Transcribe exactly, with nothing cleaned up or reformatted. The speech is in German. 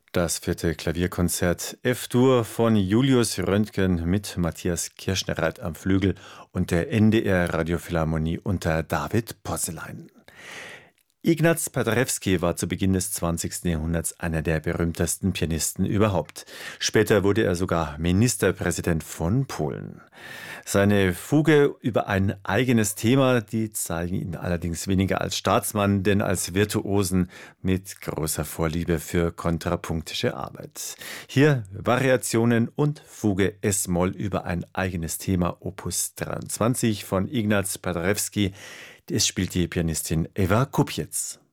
Das vierte Klavierkonzert F-Dur von Julius Röntgen mit Matthias Kirschnereit am Flügel und der N D R Radiophilharmonie unter David Posselein. Ignaz Paderewski war zu Beginn des zwanzigsten Jahrhunderts einer der berühmtesten Pianisten überhaupt. Später wurde er sogar Ministerpräsident von Polen. Seine Fuge über ein eigenes Thema, die zeigen ihn allerdings weniger als Staatsmann, denn als Virtuosen mit großer Vorliebe für kontrapunktische Arbeit. Hier Variationen und Fuge S-Moll über ein eigenes Thema, Opus dreiundzwanzig von Ignaz Paderewski. Es spielt die Pianistin Eva Kupiec.